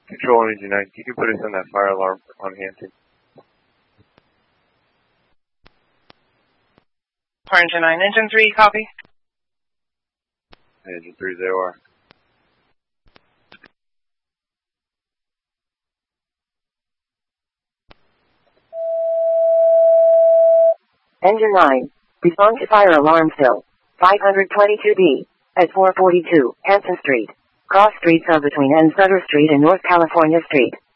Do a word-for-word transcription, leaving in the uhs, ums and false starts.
Control Engine nine, can you put us on that fire alarm on Hampton? Engine nine, Engine three, copy. Engine three, there you are. Engine nine, respond to fire alarm fill. five twenty-two B, at four forty-two, Hanson Street. Cross streets are between N. Sutter Street and North California Street.